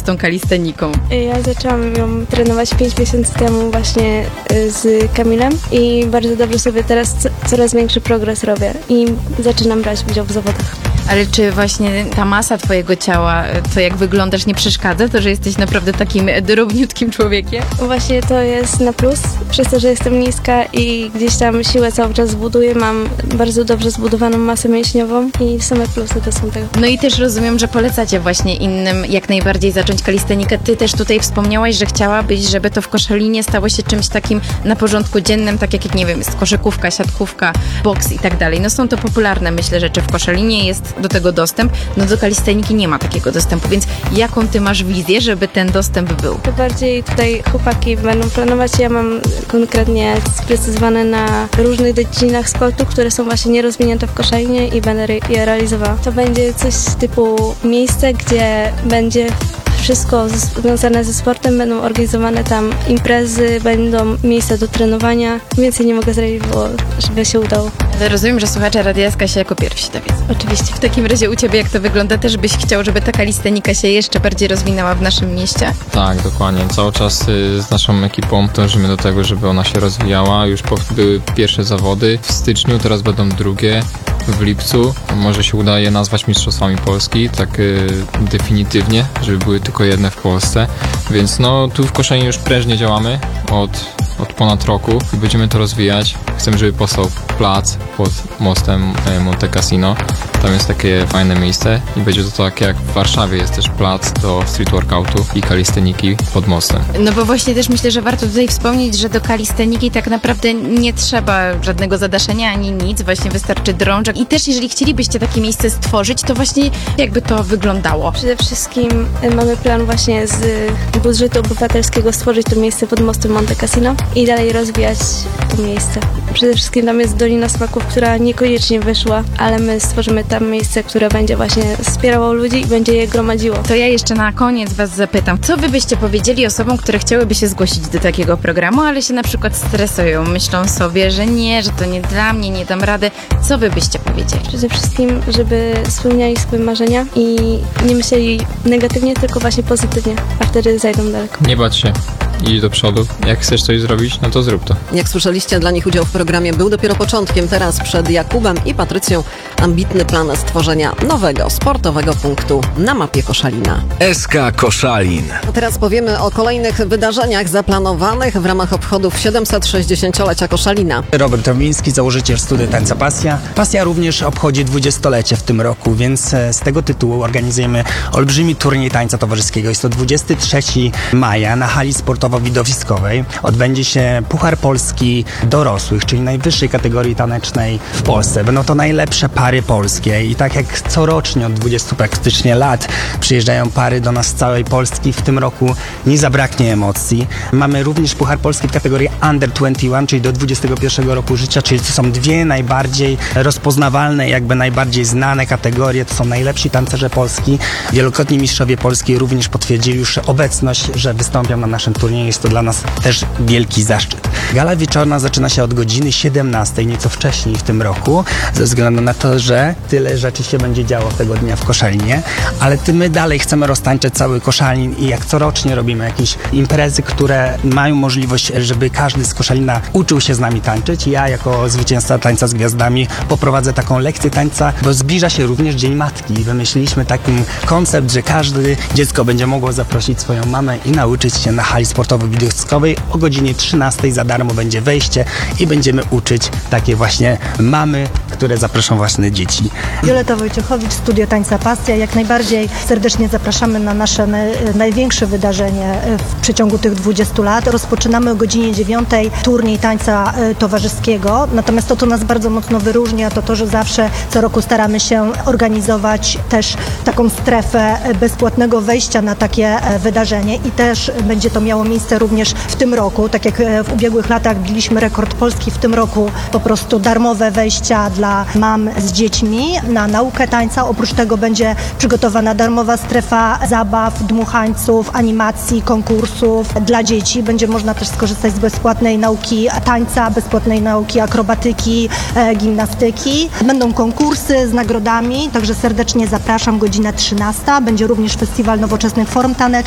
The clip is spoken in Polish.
tą kalisteniką? Ja zaczęłam ją trenować 5 miesięcy temu właśnie z Kamilem i bardzo dobrze sobie teraz coraz większy progres robię i zaczynam brać udział w zawodach. Ale czy właśnie ta masa twojego ciała, to jak wyglądasz, nie przeszkadza? To, że jesteś naprawdę takim drobniutkim człowiekiem? Właśnie to jest na plus, przez to, że jestem niska i gdzieś tam siłę cały czas buduję, mam bardzo dobrze zbudowaną masę mięśniową i same plusy to są tego. No i też rozumiem, że polecacie właśnie innym jak najbardziej zacząć kalistenikę. Ty też tutaj wspomniałaś, że chciałabyś, żeby to w Koszalinie stało się czymś takim na porządku dziennym, tak jak nie wiem, jest koszykówka, siatkówka, boks i tak dalej. No są to popularne, myślę, rzeczy w Koszalinie, jest do tego dostęp. No do kalisteniki nie ma takiego dostępu, więc jaką ty masz wizję, żeby ten dostęp był? To bardziej tutaj chłopaki będą planować. Ja mam konkretnie sprecyzowane na różnych dziedzinach sportu, które są właśnie nierozwinięte w Koszalinie i będę je realizowała. To będzie coś typu miejsce, gdzie będzie wszystko związane ze sportem, będą organizowane tam imprezy, będą miejsca do trenowania. Więcej nie mogę zrobić, bo żeby się udało. Ale rozumiem, że słuchacze Radia SK się jako pierwsi dowiedzą. Oczywiście. W takim razie u ciebie jak to wygląda? Też byś chciał, żeby ta kalistenika się jeszcze bardziej rozwinęła w naszym mieście? Tak, dokładnie. Cały czas z naszą ekipą dążymy do tego, żeby ona się rozwijała. Już były pierwsze zawody w styczniu, teraz będą drugie w lipcu. Może się uda je nazwać Mistrzostwami Polski, tak definitywnie, żeby były tylko jedne w Polsce. Więc no tu w Koszalinie już prężnie działamy od ponad roku i będziemy to rozwijać. Chcemy, żeby powstał plac pod mostem Monte Cassino. Tam jest takie fajne miejsce i będzie to tak jak w Warszawie jest też plac do street workoutu i kalisteniki pod mostem. No bo właśnie też myślę, że warto tutaj wspomnieć, że do kalisteniki tak naprawdę nie trzeba żadnego zadaszenia ani nic, właśnie wystarczy drążek. I też jeżeli chcielibyście takie miejsce stworzyć, to właśnie jakby to wyglądało? Przede wszystkim mamy plan właśnie z budżetu obywatelskiego stworzyć to miejsce pod mostem Monte Cassino i dalej rozwijać to miejsce. Przede wszystkim tam jest Dolina Smaków, która niekoniecznie wyszła, ale my stworzymy tam miejsce, które będzie właśnie wspierało ludzi i będzie je gromadziło. To ja jeszcze na koniec was zapytam, co wy byście powiedzieli osobom, które chciałyby się zgłosić do takiego programu, ale się na przykład stresują, myślą sobie, że nie, że to nie dla mnie, nie dam rady. Co wy byście powiedzieli? Przede wszystkim, żeby spełniali swoje marzenia i nie myśleli negatywnie, tylko właśnie pozytywnie, a wtedy zajdą daleko. Nie bać się. Idź do przodu. Jak chcesz coś zrobić, no to zrób to. Jak słyszeliście, dla nich udział w programie był dopiero początkiem. Teraz przed Jakubem i Patrycją ambitny plan stworzenia nowego sportowego punktu na mapie Koszalina. SK Koszalin. A teraz powiemy o kolejnych wydarzeniach zaplanowanych w ramach obchodów 760-lecia Koszalina. Robert Rowiński, założyciel Studia Tańca Pasja. Pasja również obchodzi 20-lecie w tym roku, więc z tego tytułu organizujemy olbrzymi turniej tańca towarzyskiego. Jest to 23 maja na hali sportowo-widowiskowej. Odbędzie się Puchar Polski dorosłych, czyli najwyższej kategorii tanecznej w Polsce. Będą to najlepsze pary polskie i tak jak corocznie od 20 praktycznie lat przyjeżdżają pary do nas z całej Polski, w tym roku nie zabraknie emocji. Mamy również Puchar Polski w kategorii Under 21, czyli do 21 roku życia, czyli to są dwie najbardziej rozpoznawalne, jakby najbardziej znane kategorie. To są najlepsi tancerze Polski. Wielokrotni mistrzowie Polski również potwierdzili już obecność, że wystąpią na naszym turnieju. Jest to dla nas też wielki zaszczyt. Gala wieczorna zaczyna się od godziny 17, nieco wcześniej w tym roku, ze względu na to, że tyle rzeczy się będzie działo tego dnia w Koszalinie, ale my dalej chcemy roztańczyć cały Koszalin i jak corocznie robimy jakieś imprezy, które mają możliwość, żeby każdy z Koszalina uczył się z nami tańczyć. Ja jako zwycięzca Tańca z Gwiazdami poprowadzę taką lekcję tańca, bo zbliża się również Dzień Matki. Wymyśliliśmy taki koncept, że każde dziecko będzie mogło zaprosić swoją mamę i nauczyć się na hali sportowo-widowiskowej. O godzinie 13 za darmo będzie wejście i będziemy uczyć takie właśnie mamy, które zaproszą własne dzieci. Wioleta Wojciechowicz, Studio Tańca Pasja. Jak najbardziej serdecznie zapraszamy na nasze największe wydarzenie w przeciągu tych 20 lat. Rozpoczynamy o godzinie 9 turniej tańca towarzyskiego. Natomiast to, co nas bardzo mocno wyróżnia, to to, że zawsze co roku staramy się organizować też taką strefę bezpłatnego wejścia na takie wydarzenie i też będzie to miało miejsce również w tym roku. Tak jak w ubiegłych latach biliśmy rekord Polski, w tym roku po prostu darmowe wejścia dla mam z dziećmi na naukę tańca. Oprócz tego będzie przygotowana darmowa strefa zabaw, dmuchańców, animacji, konkursów dla dzieci. Będzie można też skorzystać z bezpłatnej nauki tańca, bezpłatnej nauki akrobatyki, gimnastyki. Będą konkursy z nagrodami, także serdecznie zapraszam, godzina 13. Będzie również festiwal nowoczesnych form tanecznych.